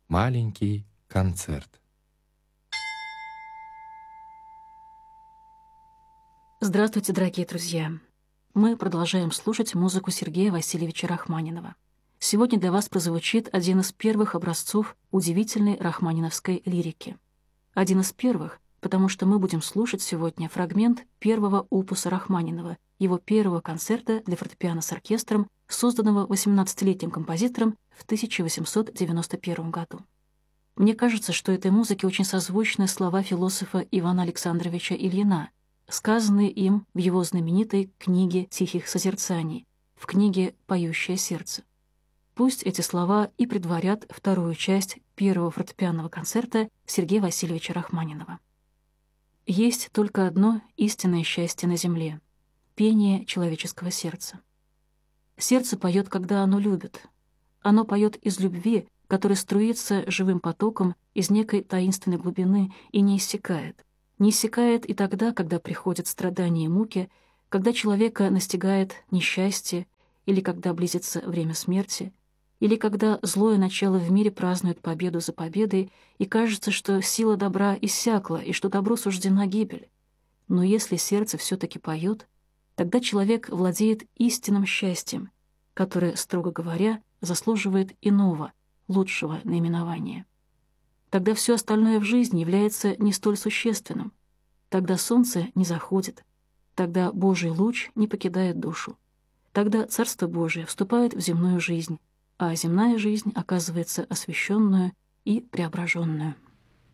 Маленький концерт. Здравствуйте, дорогие друзья! Мы продолжаем слушать музыку Сергея Васильевича Рахманинова. Сегодня для вас прозвучит один из первых образцов удивительной рахманиновской лирики. Один из первых, потому что мы будем слушать сегодня фрагмент первого опуса Рахманинова, его первого концерта для фортепиано с оркестром, созданного 18-летним композитором в 1891 году. Мне кажется, что этой музыке очень созвучны слова философа Ивана Александровича Ильина, сказанные им в его знаменитой книге «Тихих созерцаний», в книге «Поющее сердце». Пусть эти слова и предварят вторую часть первого фортепианного концерта Сергея Васильевича Рахманинова. Есть только одно истинное счастье на земле — пение человеческого сердца. Сердце поет, когда оно любит. Оно поет из любви, которая струится живым потоком из некой таинственной глубины и не иссякает. Не иссякает и тогда, когда приходят страдания и муки, когда человека настигает несчастье, или когда близится время смерти, или когда злое начало в мире празднует победу за победой, и кажется, что сила добра иссякла, и что добру суждена гибель. Но если сердце все-таки поет, тогда человек владеет истинным счастьем, которое, строго говоря, заслуживает иного, лучшего наименования. Тогда все остальное в жизни является не столь существенным. Тогда солнце не заходит, тогда Божий луч не покидает душу. Тогда Царство Божие вступает в земную жизнь, а земная жизнь оказывается освященную и преображенную.